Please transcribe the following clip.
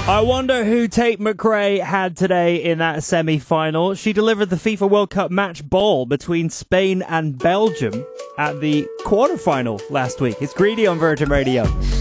I wonder who Tate McRae had today in that semi-final. She delivered the FIFA World Cup match ball between Spain and Belgium at the quarter-final last week. It's Greedy on Virgin Radio.